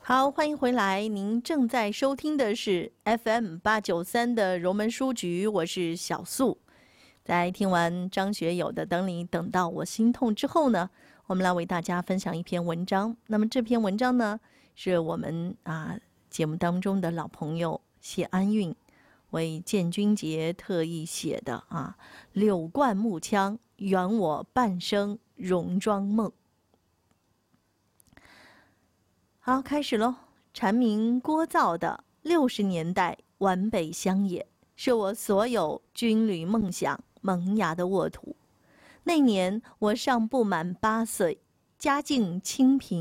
好，欢迎回来。您正在收听的是 FM893的柔门书局，我是小素。在听完张学友的《等你等到我心痛》之后呢，我们来为大家分享一篇文章。那么这篇文章呢，是我们节目当中的老朋友谢安韵为建军节特意写的柳冠木腔，圆我半生戎装梦。好，开始喽。蝉鸣聒噪的60年代皖北乡野，是我所有军旅梦想萌芽的沃土。那年我尚不满8岁，家境清贫。